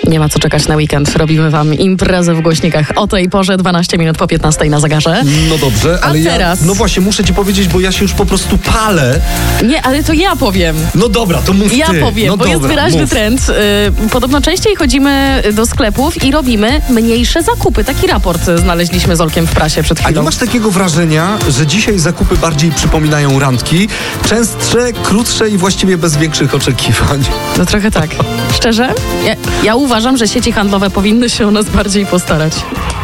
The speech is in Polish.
Nie ma co czekać na weekend. Robimy wam imprezę w głośnikach o tej porze, 12 minut po 15 na zegarze. No dobrze, ale teraz? No właśnie, muszę ci powiedzieć, bo ja się już po prostu palę. Nie, ale to ja powiem. No dobra, to mów ty. Ja powiem, no bo dobra, jest wyraźny mów. trend. Podobno częściej chodzimy do sklepów i robimy mniejsze zakupy. Taki raport znaleźliśmy z Olkiem w prasie przed A nie chwilą. masz takiego wrażenia, że dzisiaj zakupy bardziej przypominają randki? Częstsze, krótsze i właściwie bez większych oczekiwań. No trochę tak. Szczerze, ja uważam, że sieci handlowe powinny się o nas bardziej postarać.